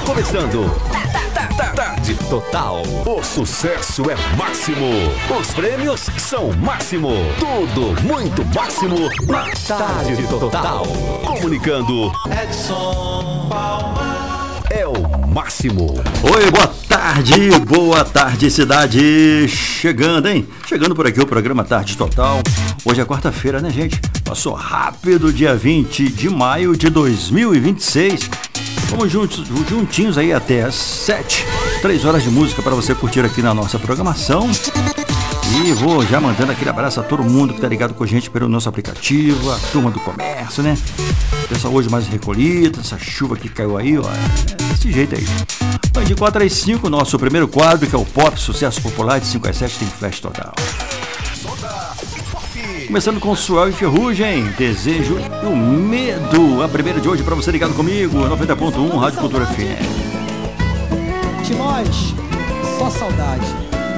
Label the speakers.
Speaker 1: começando. Tarde Total. O sucesso é máximo. Os prêmios são máximo. Tudo muito máximo na Tarde Total. Comunicando. Edson Palma. É o máximo.
Speaker 2: Oi, boa tarde, cidade. Chegando, hein? Chegando por aqui o programa Tarde Total. Hoje é quarta-feira, né, gente? Passou rápido, dia 20 de maio de 2026. Vamos juntinhos aí até as 7. 3 horas de música para você curtir aqui na nossa programação. E vou já mandando aquele abraço a todo mundo que tá ligado com a gente pelo nosso aplicativo, a turma do comércio, né? Pessoal hoje mais recolhido, essa chuva que caiu aí, ó. Desse jeito aí. Então, de 4 às 5, nosso primeiro quadro, que é o Pop, sucesso popular, de 5 às 7 tem Flash Total. Começando com Suel e Ferrugem, Desejo e o Medo. A primeira de hoje para você ligado comigo, 90.1 Rádio Cultura FM.
Speaker 3: Timóteo, só saudade.